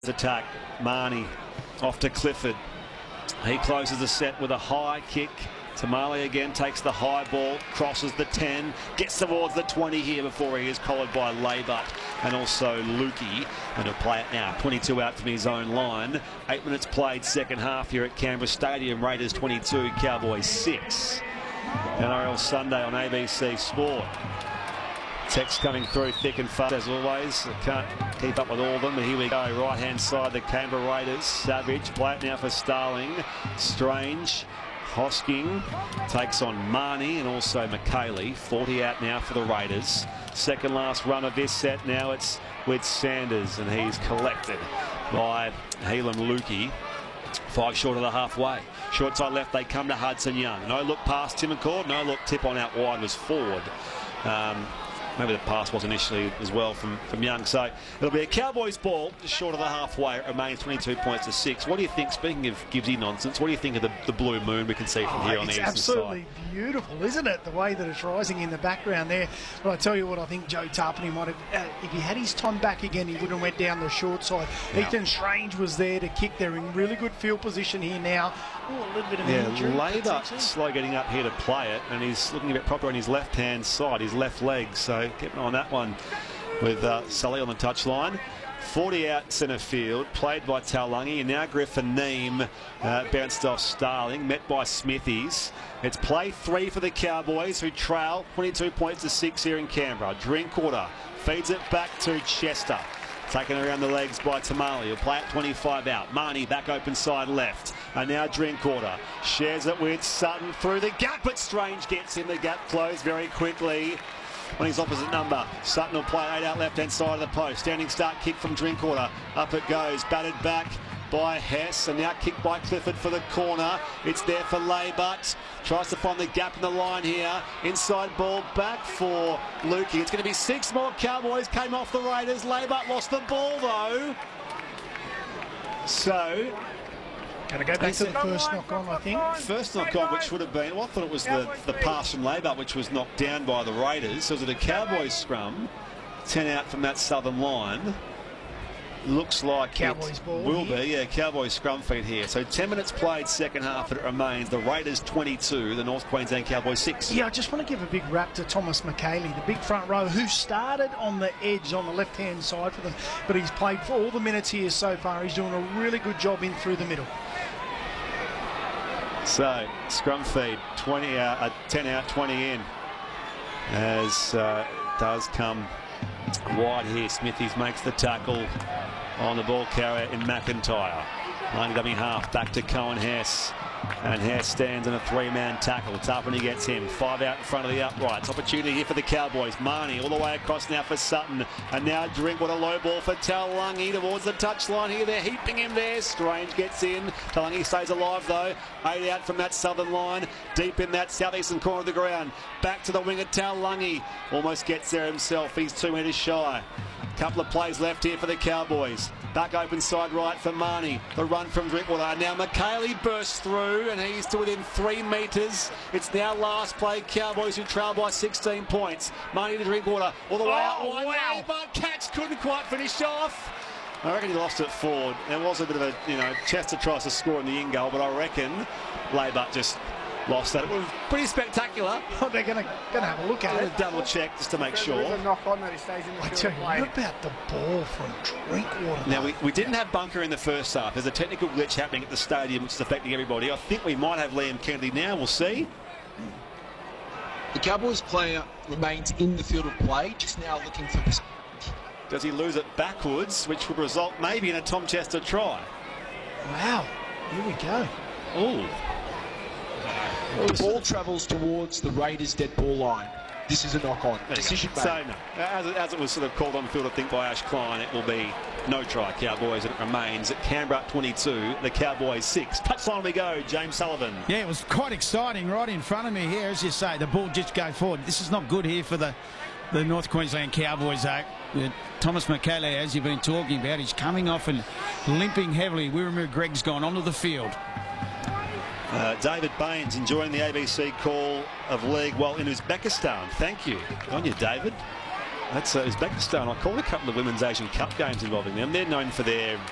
Attack. Marnie off to Clifford. He closes the set with a high kick. Tamale again takes the high ball, crosses the 10, gets towards the 20 here before he is collared by Laybutt and also Lukey. And he'll play it now. 22 out from his own line. 8 minutes played second half here at Canberra Stadium. Raiders 22, Cowboys 6. NRL Sunday on ABC Sport. Text coming through thick and fast as always. Can't keep up with all of them, but here we go. Right hand side, the Canberra Raiders. Savage, play it now for Starling. Strange, Hosking takes on Marnie and also McKaylee. 40 out now for the Raiders. Second last run of this set now, it's with Sanders, and he's collected by Helam Lukey. 5 short of the halfway. Short side left, they come to Hudson Young. No look past Tim McCord, no look tip on out wide was forward. Maybe the pass was initially as well from Young. So it'll be a Cowboys ball just short of the halfway. It remains 22 points to 6. What do you think, speaking of Gibbsy nonsense, what do you think of the blue moon we can see from here on the eastern side? It's absolutely beautiful, isn't it? The way that it's rising in the background there. But I tell you what, I think Joe Tarpany might have, if he had his time back again, he wouldn't have went down the short side. Yeah. Ethan Strange was there to kick. They're in really good field position here now. Ooh, a little bit of injury. Labour slow getting up here to play it, and he's looking a bit proper on his left-hand side, his left leg. So keep an eye on that one with Sully on the touchline. 40 out centre field, played by Taulagi, and now Griffin Neem bounced off Starling, met by Smithies. It's play 3 for the Cowboys, who trail 22 points to 6 here in Canberra. Drinkwater feeds it back to Chester. Taken around the legs by Tamale. He'll play it 25 out. Marnie back open side left. And now Drinkwater shares it with Sutton through the gap, but Strange gets in the gap closed very quickly on his opposite number. Sutton will play 8 out left-hand side of the post. Standing start kick from Drinkwater. Up it goes. Batted back by Hess, and now kicked by Clifford for the corner. It's there for Laybutt. Tries to find the gap in the line here. Inside ball back for Lukey. It's going to be 6 more Cowboys. Came off the Raiders. Laybutt lost the ball though. So going to go back to the first knock on, I think. First knock on, which would have been, well, I thought it was the pass from Laybutt, which was knocked down by the Raiders. So was it a Cowboys scrum? 10 out from that southern line. Looks like Cowboys it ball will here. be, yeah, Cowboys scrum feed here. So 10 minutes played second half, and it remains the Raiders 22, the North Queensland Cowboys 6. Yeah, I just want to give a big rap to Thomas McKaylee, the big front row, who started on the edge on the left-hand side for them, but he's played for all the minutes here so far. He's doing a really good job in through the middle. So scrum feed, 10 out, 20 in, as does come wide here. Smithies makes the tackle on the ball carrier in McIntyre. Line dummy half, back to Cohen Hess. And Hess stands in a 3-man tackle. Tarpany gets him. 5 out in front of the uprights. Opportunity here for the Cowboys. Marnie all the way across now for Sutton. And now Drinkwater, low ball for Taulagi towards the touchline here. They're heaping him there. Strange gets in. Taulagi stays alive though. 8 out from that southern line. Deep in that southeastern corner of the ground. Back to the wing of Taulagi. Almost gets there himself. He's 2 metres shy. Couple of plays left here for the Cowboys. Back open side right for Marnie. The run from Drinkwater. Now McKaylee bursts through and he's to within 3 metres. It's now last play. Cowboys who trail by 16 points. Marnie to Drinkwater. All the way out. Wow. But Catch couldn't quite finish off. I reckon he lost it forward. There was a bit of a, Chester tries to score in the in goal, but I reckon Laybutt just lost that. It was pretty spectacular. Oh, they're going to have a look at it. Double check just to make sure. There's a knock on that he stays in the I field. tell you, what about the ball from Drinkwater? Now, we didn't have Bunker in the first half. There's a technical glitch happening at the stadium which is affecting everybody. I think we might have Liam Kennedy now. We'll see. The Cowboys player remains in the field of play, just now looking for this. Does he lose it backwards, which would result maybe in a Tom Chester try? Wow, here we go. Oh. The ball travels towards the Raiders' dead ball line. This is a knock-on. Decision made. So, no, as it was sort of called on field, I think, by Ash Klein, it will be no try Cowboys, and it remains at Canberra 22, the Cowboys 6. Touchline we go, James Sullivan. Yeah, it was quite exciting right in front of me here. As you say, the ball just go forward. This is not good here for the North Queensland Cowboys, though. Thomas McKaylee, as you've been talking about, he's coming off and limping heavily. Wirramir Gregg's gone onto the field. David Baines enjoying the ABC call of league while in Uzbekistan. Thank you. Good on you, David. That's Uzbekistan. I called a couple of Women's Asian Cup games involving them. They're known for their